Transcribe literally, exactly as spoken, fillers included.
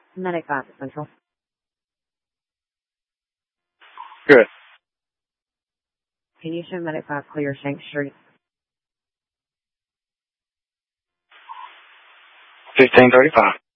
Medic five Central. Good. Can you show Medic five clear Shank Street? fifteen thirty-five.